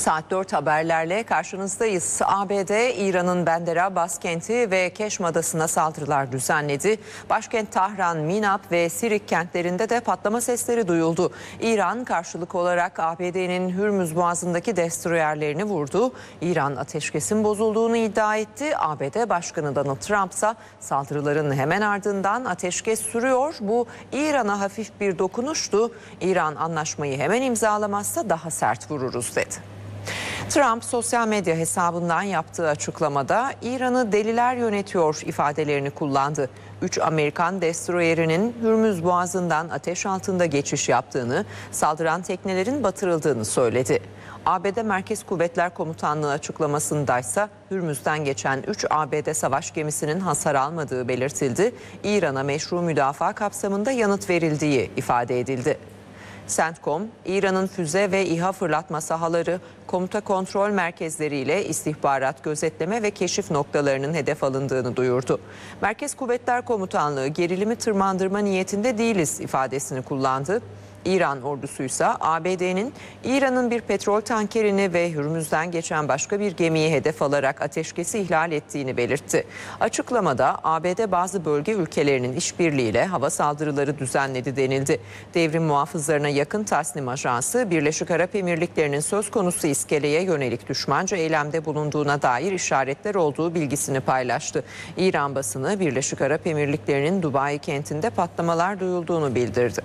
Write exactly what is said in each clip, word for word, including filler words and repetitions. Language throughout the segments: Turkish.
Saat dört haberlerle karşınızdayız. A B D, İran'ın Bender-Abbas kenti ve Keşm Adası'na saldırılar düzenledi. Başkent Tahran, Minab ve Sirik kentlerinde de patlama sesleri duyuldu. İran karşılık olarak A B D'nin Hürmüz Boğazı'ndaki destroyerlerini vurdu. İran ateşkesin bozulduğunu iddia etti. A B D Başkanı Donald Trump ise saldırıların hemen ardından ateşkes sürüyor. Bu İran'a hafif bir dokunuştu. İran anlaşmayı hemen imzalamazsa daha sert vururuz dedi. Trump sosyal medya hesabından yaptığı açıklamada İran'ı deliler yönetiyor ifadelerini kullandı. Üç Amerikan destroyerinin Hürmüz Boğazı'ndan ateş altında geçiş yaptığını, saldıran teknelerin batırıldığını söyledi. A B D Merkez Kuvvetler Komutanlığı açıklamasındaysa Hürmüz'den geçen üç A B D savaş gemisinin hasar almadığı belirtildi. İran'a meşru müdafaa kapsamında yanıt verildiği ifade edildi. CENTCOM, İran'ın füze ve İHA fırlatma sahaları, komuta kontrol merkezleriyle istihbarat, gözetleme ve keşif noktalarının hedef alındığını duyurdu. Merkez Kuvvetler Komutanlığı gerilimi tırmandırma niyetinde değiliz ifadesini kullandı. İran ordusuysa A B D'nin İran'ın bir petrol tankerini ve Hürmüz'den geçen başka bir gemiyi hedef alarak ateşkesi ihlal ettiğini belirtti. Açıklamada A B D bazı bölge ülkelerinin işbirliğiyle hava saldırıları düzenledi denildi. Devrim muhafızlarına yakın Tasnim Ajansı, Birleşik Arap Emirlikleri'nin söz konusu iskeleye yönelik düşmanca eylemde bulunduğuna dair işaretler olduğu bilgisini paylaştı. İran basını Birleşik Arap Emirlikleri'nin Dubai kentinde patlamalar duyulduğunu bildirdi.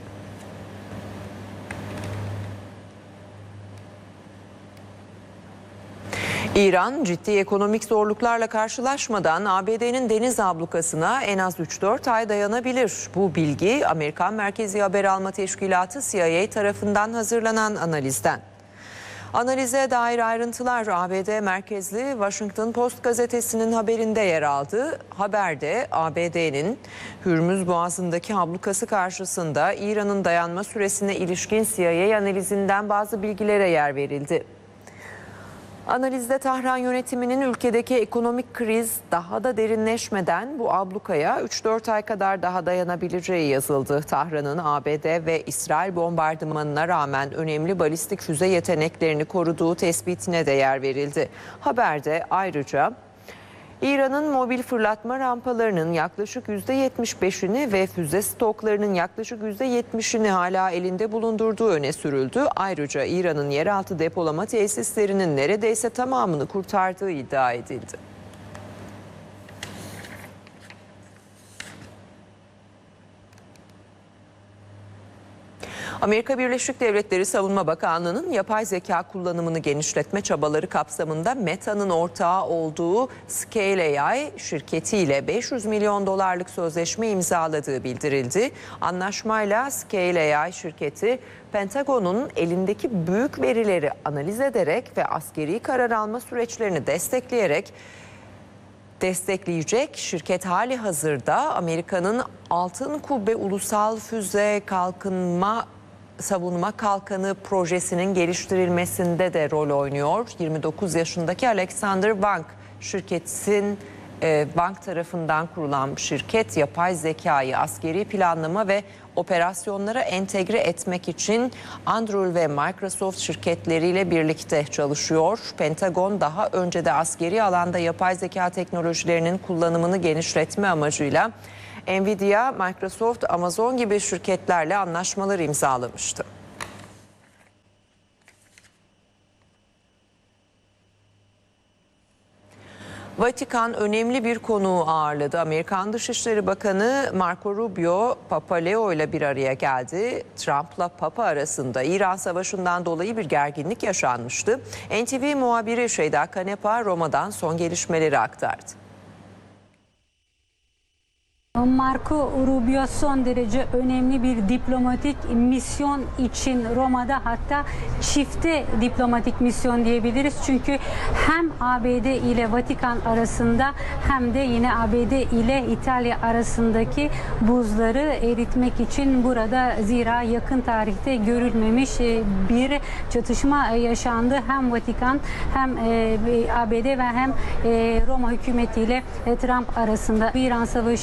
İran ciddi ekonomik zorluklarla karşılaşmadan A B D'nin deniz ablukasına en az üç dört ay dayanabilir. Bu bilgi Amerikan Merkezi Haber Alma Teşkilatı C I A tarafından hazırlanan analizden. Analize dair ayrıntılar A B D merkezli Washington Post gazetesinin haberinde yer aldı. Haberde A B D'nin Hürmüz Boğazı'ndaki ablukası karşısında İran'ın dayanma süresine ilişkin C I A analizinden bazı bilgilere yer verildi. Analizde Tahran yönetiminin ülkedeki ekonomik kriz daha da derinleşmeden bu ablukaya üç dört ay kadar daha dayanabileceği yazıldı. Tahran'ın A B D ve İsrail bombardımanına rağmen önemli balistik füze yeteneklerini koruduğu tespitine de yer verildi. Haberde ayrıca İran'ın mobil fırlatma rampalarının yaklaşık yüzde yetmiş beşini ve füze stoklarının yaklaşık yüzde yetmişini hala elinde bulundurduğu öne sürüldü. Ayrıca İran'ın yeraltı depolama tesislerinin neredeyse tamamını kurtardığı iddia edildi. Amerika Birleşik Devletleri Savunma Bakanlığı'nın yapay zeka kullanımını genişletme çabaları kapsamında Meta'nın ortağı olduğu Scale A I şirketiyle beş yüz milyon dolarlık sözleşme imzaladığı bildirildi. Anlaşmayla Scale A I şirketi Pentagon'un elindeki büyük verileri analiz ederek ve askeri karar alma süreçlerini destekleyerek destekleyecek. Şirket hali hazırda Amerika'nın Altın Kubbe Ulusal Füze Kalkınma Savunma Kalkanı projesinin geliştirilmesinde de rol oynuyor. yirmi dokuz yaşındaki Alexander Wang şirketin e, Wang tarafından kurulan şirket yapay zekayı askeri planlama ve operasyonlara entegre etmek için Anduril ve Microsoft şirketleriyle birlikte çalışıyor. Pentagon daha önce de askeri alanda yapay zeka teknolojilerinin kullanımını genişletme amacıyla Nvidia, Microsoft, Amazon gibi şirketlerle anlaşmalar imzalamıştı. Vatikan önemli bir konuğu ağırladı. Amerikan Dışişleri Bakanı Marco Rubio, Papa Leo ile bir araya geldi. Trump'la Papa arasında İran Savaşı'ndan dolayı bir gerginlik yaşanmıştı. N T V muhabiri Şeyda Kanepa Roma'dan son gelişmeleri aktardı. Marco Rubio son derece önemli bir diplomatik misyon için Roma'da, hatta çifte diplomatik misyon diyebiliriz. Çünkü hem A B D ile Vatikan arasında hem de yine A B D ile İtalya arasındaki buzları eritmek için burada, zira yakın tarihte görülmemiş bir çatışma yaşandı. Hem Vatikan hem A B D ve hem Roma hükümetiyle Trump arasında İran Savaşı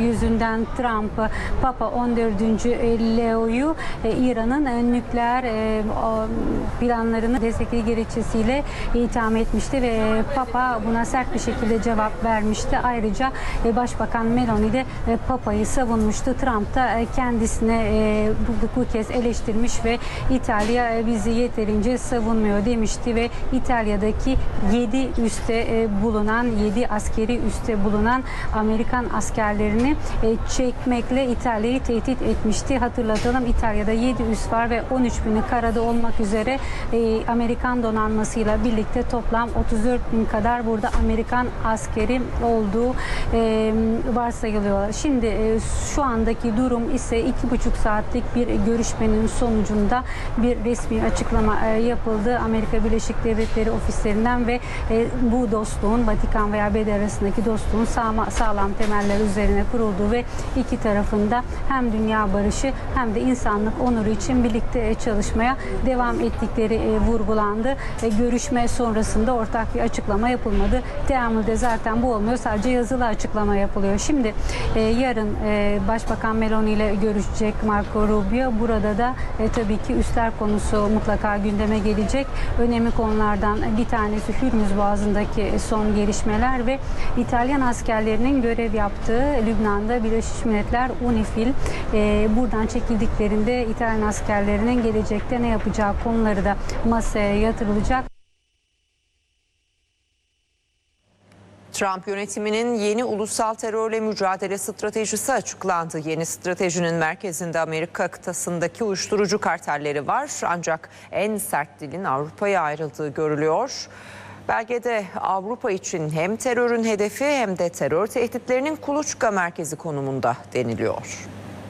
yüzünden Trump, Papa on dördüncü Leo'yu e, İran'ın e, nükleer e, planlarını desteklediği gerekçesiyle itham etmişti ve Papa buna sert bir şekilde cevap vermişti. Ayrıca e, Başbakan Meloni de e, Papa'yı savunmuştu. Trump da e, kendisine e, bu, bu kez eleştirmiş ve İtalya e, bizi yeterince savunmuyor demişti ve İtalya'daki yedi üste e, bulunan yedi askeri üste bulunan Amerikan askerlerini e, çekmekle İtalya'yı tehdit etmişti. Hatırlatalım, İtalya'da yedi üs var ve on üç bini karada olmak üzere e, Amerikan donanmasıyla birlikte toplam otuz dört bin kadar burada Amerikan askeri olduğu e, varsayılıyor. Şimdi e, şu andaki durum ise iki buçuk saatlik bir görüşmenin sonucunda bir resmi açıklama e, yapıldı Amerika Birleşik Devletleri ofislerinden ve e, bu dostluğun Vatikan ve A B D arasındaki dostluğun sağma, sağlam temeller üzerine kurulduğu ve iki tarafında hem dünya barışı hem de insanlık onuru için birlikte çalışmaya devam ettikleri e, vurgulandı. E, görüşme sonrasında ortak bir açıklama yapılmadı. Devamlı zaten bu olmuyor. Sadece yazılı açıklama yapılıyor. Şimdi e, yarın e, Başbakan Meloni ile görüşecek Marco Rubio. Burada da e, tabii ki üsler konusu mutlaka gündeme gelecek. Önemli konulardan bir tanesi Hürmüz Boğazı'ndaki son gelişmeler ve İtalyan askerlerinin görev yaptığı Lübnan'da Birleşmiş Milletler UNIFIL e, buradan çekildiklerinde İtalyan askerlerinin gelecekte ne yapacağı konuları da masaya yatırılacak. Trump yönetiminin yeni ulusal terörle mücadele stratejisi açıklandı. Yeni stratejinin merkezinde Amerika kıtasındaki uyuşturucu kartelleri var. Ancak en sert dilin Avrupa'ya ayrıldığı görülüyor. Belgede Avrupa için hem terörün hedefi hem de terör tehditlerinin kuluçka merkezi konumunda deniliyor.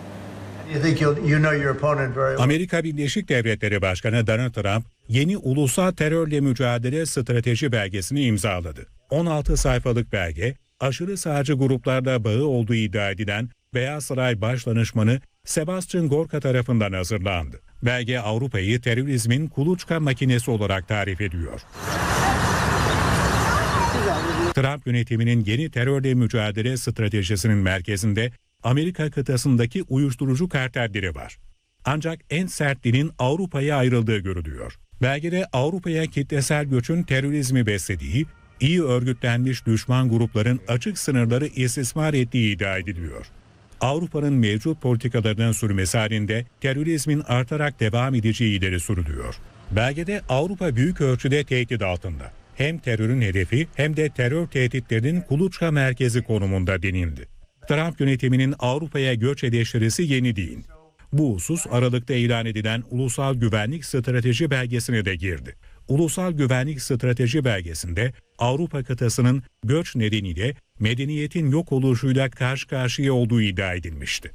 Amerika Birleşik Devletleri Başkanı Donald Trump yeni ulusal terörle mücadele strateji belgesini imzaladı. on altı sayfalık belge, aşırı sağcı gruplarla bağı olduğu iddia edilen Beyaz Saray Başdanışmanı Sebastian Gorka tarafından hazırlandı. Belge Avrupa'yı terörizmin kuluçka makinesi olarak tarif ediyor. Trump yönetiminin yeni terörle mücadele stratejisinin merkezinde Amerika kıtasındaki uyuşturucu kartelleri var. Ancak en sert dilin Avrupa'ya ayrıldığı görülüyor. Belgede Avrupa'ya kitlesel göçün terörizmi beslediği, iyi örgütlenmiş düşman grupların açık sınırları istismar ettiği iddia ediliyor. Avrupa'nın mevcut politikalarının sürmesi halinde terörizmin artarak devam edeceği ileri sürülüyor. Belgede Avrupa büyük ölçüde tehdit altında. Hem terörün hedefi hem de terör tehditlerinin kuluçka merkezi konumunda denildi. Trump yönetiminin Avrupa'ya göç eleştirisi yeni değil. Bu husus Aralık'ta ilan edilen Ulusal Güvenlik Strateji belgesine de girdi. Ulusal Güvenlik Strateji belgesinde Avrupa kıtasının göç nedeniyle medeniyetin yok oluşuyla karşı karşıya olduğu iddia edilmişti.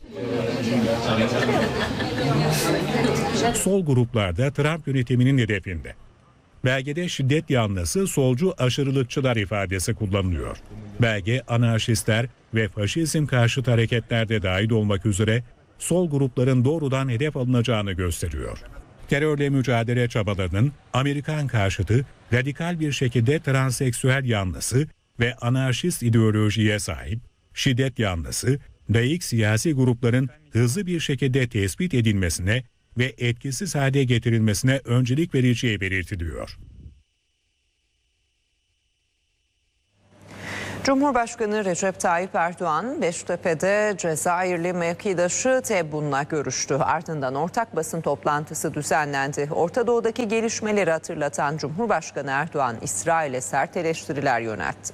Sol gruplar da Trump yönetiminin hedefinde. Belgede şiddet yanlısı solcu aşırılıkçılar ifadesi kullanılıyor. Belge anarşistler ve faşizm karşıtı hareketlerde dahil olmak üzere sol grupların doğrudan hedef alınacağını gösteriyor. Terörle mücadele çabalarının Amerikan karşıtı, radikal bir şekilde transseksüel yanlısı ve anarşist ideolojiye sahip, şiddet yanlısı, laik siyasi grupların hızlı bir şekilde tespit edilmesine ve etkisiz hale getirilmesine öncelik vereceği belirtiliyor. Cumhurbaşkanı Recep Tayyip Erdoğan, Beştepe'de Cezayirli mevkidaşı Tebboun'la görüştü. Ardından ortak basın toplantısı düzenlendi. Orta Doğu'daki gelişmeleri hatırlatan Cumhurbaşkanı Erdoğan, İsrail'e sert eleştiriler yöneltti.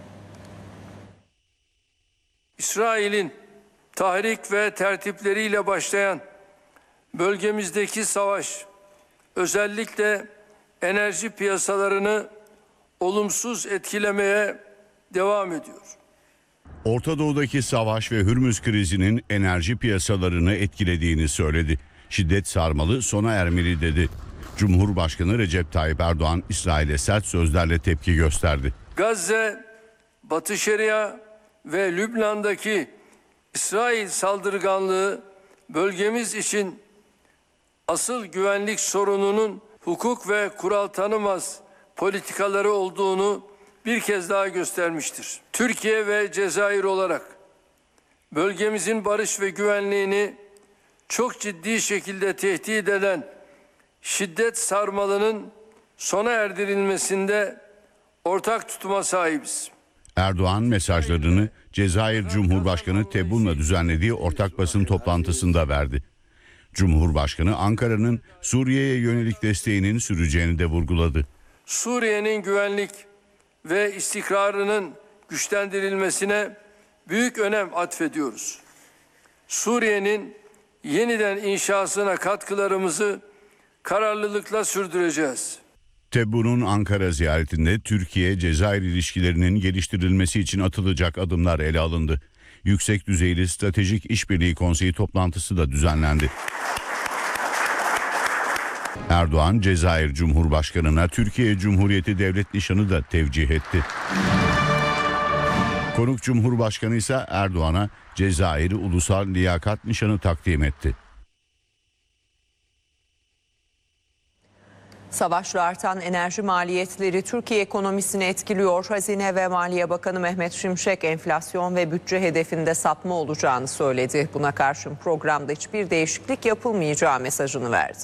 İsrail'in tahrik ve tertipleriyle başlayan bölgemizdeki savaş, özellikle enerji piyasalarını olumsuz etkilemeye devam ediyor. Orta Doğu'daki savaş ve Hürmüz krizinin enerji piyasalarını etkilediğini söyledi. Şiddet sarmalı, sona ermeli dedi. Cumhurbaşkanı Recep Tayyip Erdoğan İsrail'e sert sözlerle tepki gösterdi. Gazze, Batı Şeria ve Lübnan'daki İsrail saldırganlığı bölgemiz için asıl güvenlik sorununun hukuk ve kural tanımaz politikaları olduğunu bir kez daha göstermiştir. Türkiye ve Cezayir olarak bölgemizin barış ve güvenliğini çok ciddi şekilde tehdit eden şiddet sarmalının sona erdirilmesinde ortak tutuma sahibiz. Erdoğan mesajlarını Cezayir Cumhurbaşkanı Tebboun'la düzenlediği ortak basın toplantısında verdi. Cumhurbaşkanı Ankara'nın Suriye'ye yönelik desteğinin süreceğini de vurguladı. Suriye'nin güvenlik ve istikrarının güçlendirilmesine büyük önem atfediyoruz. Suriye'nin yeniden inşasına katkılarımızı kararlılıkla sürdüreceğiz. Tebboun'un Ankara ziyaretinde Türkiye-Cezayir ilişkilerinin geliştirilmesi için atılacak adımlar ele alındı. Yüksek düzeyli Stratejik İşbirliği Konseyi toplantısı da düzenlendi. Erdoğan, Cezayir Cumhurbaşkanı'na Türkiye Cumhuriyeti Devlet Nişanı da tevcih etti. Konuk Cumhurbaşkanı ise Erdoğan'a Cezayir Ulusal Liyakat Nişanı takdim etti. Savaşla artan enerji maliyetleri Türkiye ekonomisini etkiliyor. Hazine ve Maliye Bakanı Mehmet Şimşek enflasyon ve bütçe hedefinde sapma olacağını söyledi. Buna karşın programda hiçbir değişiklik yapılmayacağı mesajını verdi.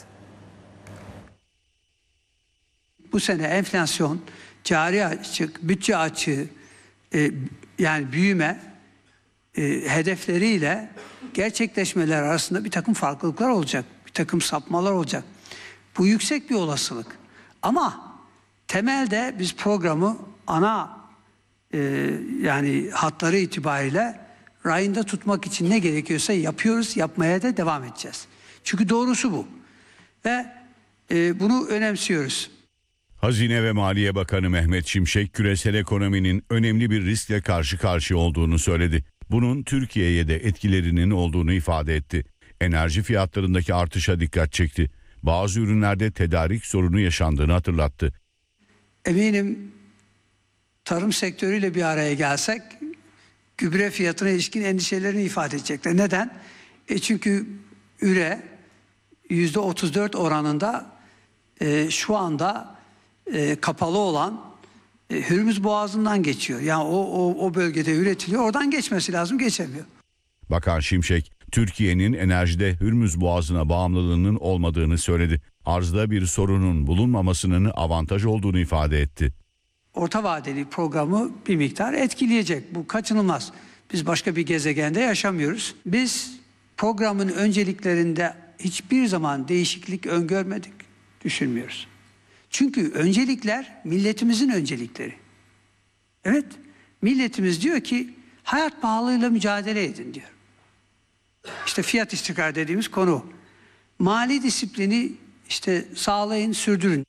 Bu sene enflasyon, cari açık, bütçe açığı, e, yani büyüme e, hedefleriyle gerçekleşmeler arasında bir takım farklılıklar olacak, bir takım sapmalar olacak. Bu yüksek bir olasılık. Ama temelde biz programı ana e, yani hatları itibariyle rayında tutmak için ne gerekiyorsa yapıyoruz, yapmaya da devam edeceğiz. Çünkü doğrusu bu ve e, bunu önemsiyoruz. Hazine ve Maliye Bakanı Mehmet Şimşek, küresel ekonominin önemli bir riskle karşı karşıya olduğunu söyledi. Bunun Türkiye'ye de etkilerinin olduğunu ifade etti. Enerji fiyatlarındaki artışa dikkat çekti. Bazı ürünlerde tedarik sorunu yaşandığını hatırlattı. Eminim tarım sektörüyle bir araya gelsek gübre fiyatına ilişkin endişelerini ifade edecekler. Neden? E çünkü üre yüzde otuz dört oranında e, şu anda e, kapalı olan e, Hürmüz Boğazı'ndan geçiyor. Yani o, o, o bölgede üretiliyor. Oradan geçmesi lazım, geçemiyor. Bakan Şimşek, Türkiye'nin enerjide Hürmüz Boğazı'na bağımlılığının olmadığını söyledi. Arzda bir sorunun bulunmamasının avantaj olduğunu ifade etti. Orta vadeli programı bir miktar etkileyecek. Bu kaçınılmaz. Biz başka bir gezegende yaşamıyoruz. Biz programın önceliklerinde hiçbir zaman değişiklik öngörmedik, düşünmüyoruz. Çünkü öncelikler milletimizin öncelikleri. Evet, milletimiz diyor ki hayat pahalılığıyla mücadele edin diyor. İşte fiyat istikrar dediğimiz konu. Mali disiplini işte sağlayın, sürdürün.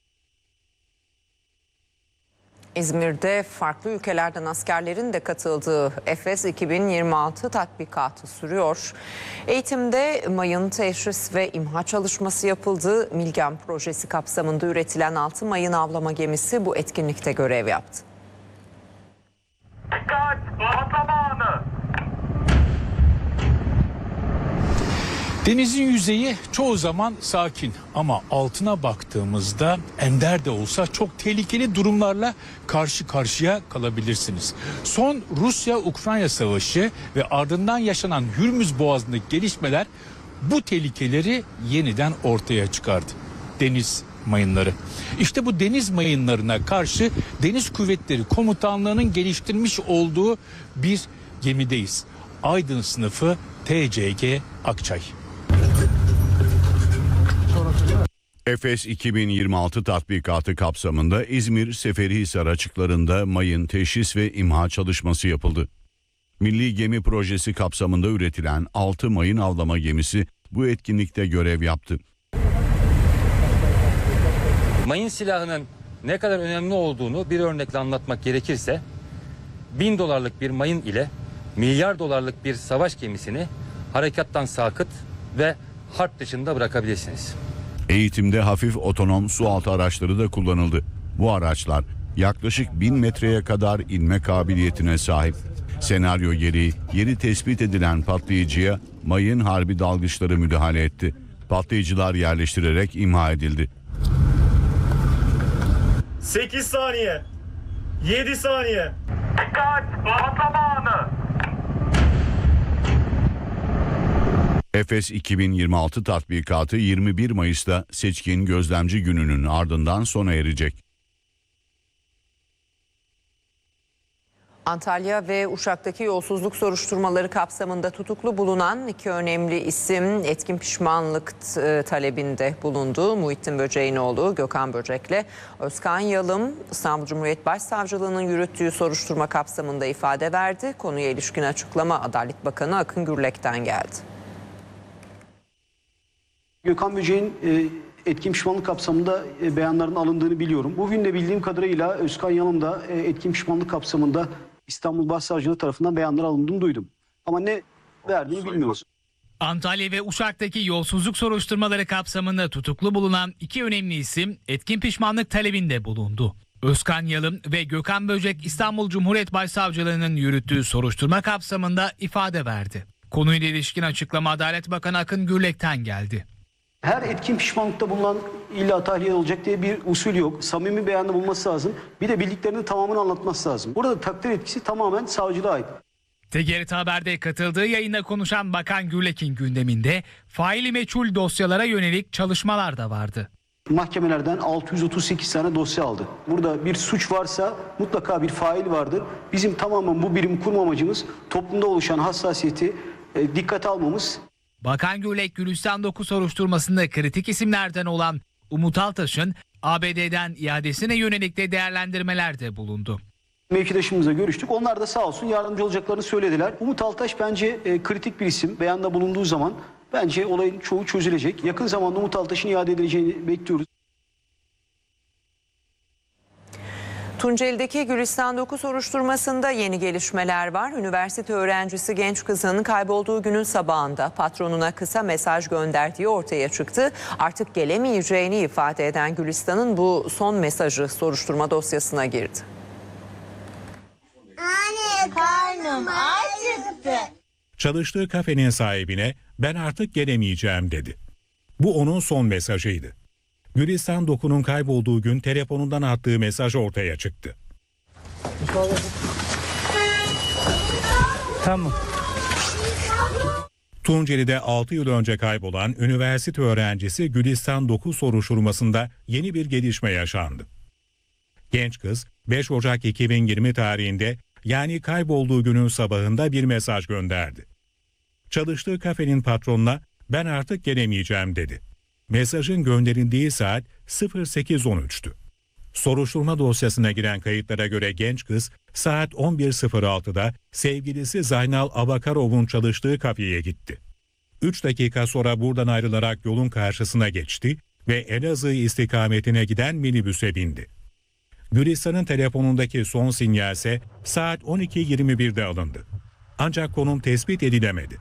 İzmir'de farklı ülkelerden askerlerin de katıldığı Efes iki bin yirmi altı tatbikatı sürüyor. Eğitimde mayın teşhis ve imha çalışması yapıldı. Milgem projesi kapsamında üretilen altı mayın avlama gemisi bu etkinlikte görev yaptı. Dikkat! Patlama anı! Denizin yüzeyi çoğu zaman sakin ama altına baktığımızda ender de olsa çok tehlikeli durumlarla karşı karşıya kalabilirsiniz. Son Rusya-Ukrayna savaşı ve ardından yaşanan Hürmüz Boğazı'ndaki gelişmeler bu tehlikeleri yeniden ortaya çıkardı. Deniz mayınları. İşte bu deniz mayınlarına karşı Deniz Kuvvetleri Komutanlığı'nın geliştirmiş olduğu bir gemideyiz. Aydın sınıfı T C G Akçay. Efes iki bin yirmi altı tatbikatı kapsamında İzmir Seferihisar açıklarında mayın teşhis ve imha çalışması yapıldı. Milli Gemi Projesi kapsamında üretilen altı mayın avlama gemisi bu etkinlikte görev yaptı. Mayın silahının ne kadar önemli olduğunu bir örnekle anlatmak gerekirse bin dolarlık bir mayın ile milyar dolarlık bir savaş gemisini harekattan sakıt ve harp dışında bırakabilirsiniz. Eğitimde hafif otonom sualtı araçları da kullanıldı. Bu araçlar yaklaşık bin metreye kadar inme kabiliyetine sahip. Senaryo gereği yeri tespit edilen patlayıcıya mayın harbi dalgıçları müdahale etti. Patlayıcılar yerleştirerek imha edildi. sekiz saniye. yedi saniye. Dikkat! Patlama anı! Efes iki bin yirmi altı tatbikatı yirmi bir Mayıs'ta seçkin gözlemci gününün ardından sona erecek. Antalya ve Uşak'taki yolsuzluk soruşturmaları kapsamında tutuklu bulunan iki önemli isim etkin pişmanlık talebinde bulundu. Muhittin Böceğinoğlu, Gökhan Böcek'le Özkan Yalım, İstanbul Cumhuriyet Başsavcılığı'nın yürüttüğü soruşturma kapsamında ifade verdi. Konuya ilişkin açıklama Adalet Bakanı Akın Gürlek'ten geldi. Gökhan Böcek'in etkin pişmanlık kapsamında beyanların alındığını biliyorum. Bugün de bildiğim kadarıyla Özkan Yalım da etkin pişmanlık kapsamında İstanbul Başsavcılığı tarafından beyanlar alındığını duydum. Ama ne verdiğini bilmiyoruz. Antalya ve Uşak'taki yolsuzluk soruşturmaları kapsamında tutuklu bulunan iki önemli isim etkin pişmanlık talebinde bulundu. Özkan Yalım ve Gökhan Böcek İstanbul Cumhuriyet Başsavcılığı'nın yürüttüğü soruşturma kapsamında ifade verdi. Konuyla ilişkin açıklama Adalet Bakanı Akın Gürlek'ten geldi. Her etkin pişmanlıkta bulunan illa tahliye olacak diye bir usul yok. Samimi beyanda bulması lazım. Bir de bildiklerinin tamamını anlatması lazım. Burada takdir etkisi tamamen savcılığa ait. T G R T Haber'de katıldığı yayında konuşan Bakan Gürlek'in gündeminde faili meçhul dosyalara yönelik çalışmalar da vardı. Mahkemelerden altı yüz otuz sekiz tane dosya aldı. Burada bir suç varsa mutlaka bir fail vardır. Bizim tamamen bu birimi kurma amacımız toplumda oluşan hassasiyeti e, dikkate almamız. Bakan Gürlek, Gülistan dokuz soruşturmasında kritik isimlerden olan Umut Altaş'ın A B D'den iadesine yönelik de değerlendirmelerde bulundu. Mevkidaşımızla görüştük. Onlar da sağ olsun yardımcı olacaklarını söylediler. Umut Altaş bence e, kritik bir isim. Beyanda bulunduğu zaman bence olayın çoğu çözülecek. Yakın zamanda Umut Altaş'ın iade edileceğini bekliyoruz. Tunceli'deki Gülistan dokuz soruşturmasında yeni gelişmeler var. Üniversite öğrencisi genç kızın kaybolduğu günün sabahında patronuna kısa mesaj gönderdiği ortaya çıktı. Artık gelemeyeceğini ifade eden Gülistan'ın bu son mesajı soruşturma dosyasına girdi. Anne, karnım acıktı. Çalıştığı kafenin sahibine ben artık gelemeyeceğim dedi. Bu onun son mesajıydı. Gülistan dokuzun kaybolduğu gün telefonundan attığı mesaj ortaya çıktı. Tamam. Tunceli'de altı yıl önce kaybolan üniversite öğrencisi Gülistan dokuz soruşturmasında yeni bir gelişme yaşandı. Genç kız beş Ocak iki bin yirmi tarihinde, yani kaybolduğu günün sabahında bir mesaj gönderdi. Çalıştığı kafenin patronuna ben artık gelemeyeceğim dedi. Mesajın gönderildiği saat sekiz on üç'tü. Soruşturma dosyasına giren kayıtlara göre genç kız saat on bir sıfır altı'da sevgilisi Zaynal Abakarov'un çalıştığı kafeye gitti. üç dakika sonra buradan ayrılarak yolun karşısına geçti ve Elazığ istikametine giden minibüse bindi. Gülistan'ın telefonundaki son sinyalse saat on iki yirmi bir'de alındı. Ancak konum tespit edilemedi.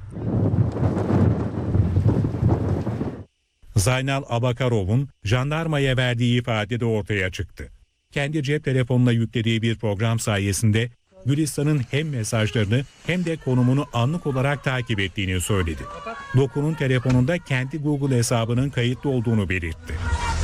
Zaynal Abakarov'un jandarmaya verdiği ifade de ortaya çıktı. Kendi cep telefonuna yüklediği bir program sayesinde Gülistan'ın hem mesajlarını hem de konumunu anlık olarak takip ettiğini söyledi. Doku'nun telefonunda kendi Google hesabının kayıtlı olduğunu belirtti.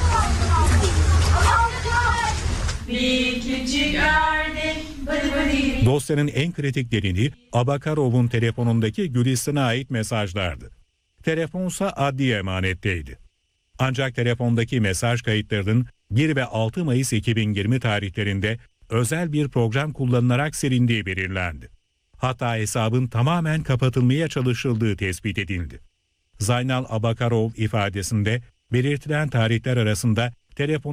Dosyanın en kritik delili Abakarov'un telefonundaki Gülistan'a ait mesajlardı. Telefonsa adli emanetteydi. Ancak telefondaki mesaj kayıtlarının bir ve altı Mayıs iki bin yirmi tarihlerinde özel bir program kullanılarak silindiği belirlendi. Hatta hesabın tamamen kapatılmaya çalışıldığı tespit edildi. Zaynal Abakarov ifadesinde belirtilen tarihler arasında telefon